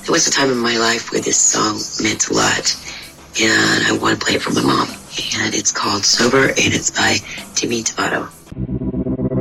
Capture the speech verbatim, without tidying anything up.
there was a time in my life where this song meant a lot, and I want to play it for my mom. And it's called Sober, and it's by Timmy Tavato.